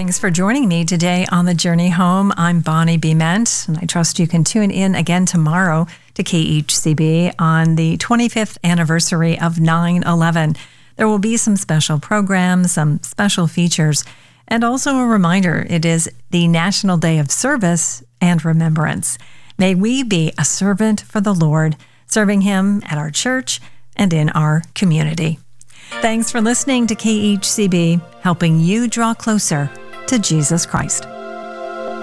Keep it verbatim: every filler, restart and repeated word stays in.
Thanks for joining me today on the journey home. I'm Bonnie Bement, and I trust you can tune in again tomorrow to K H C B on the twenty-fifth anniversary of nine eleven. There will be some special programs, some special features, and also a reminder it is the National Day of Service and Remembrance. May we be a servant for the Lord, serving Him at our church and in our community. Thanks for listening to K H C B, helping you draw closer to Jesus Christ.